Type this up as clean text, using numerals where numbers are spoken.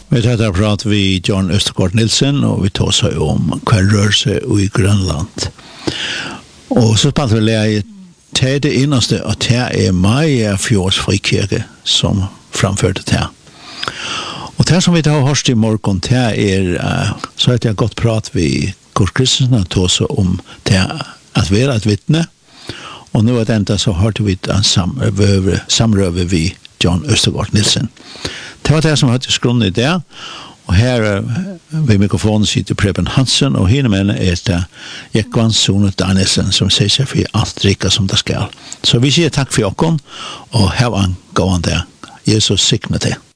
Vi tar det prat vi John Østergaard Nielsen, og vi tar seg om hver rørelse i Grønland. Og så spalte vi lære til det innerste, at det Maja Fjords frikirke som framførte det. Og det som vi tar hørst i morgen, det så at jeg godt prat vi Kurt Kristensen og tog seg om det at være et vittne. Og nå at enda så hørte vi en samrøve vi John Østergaard Nielsen. Det var det som hadde skrunnen i det, og her ved mikrofonen sitter Preben Hansen, og henne mennene det Jekvann Sone Danielsen, som sier seg for alt rikket som det skal. Så vi sier takk for dere, og her var en gående. Jesus signe til.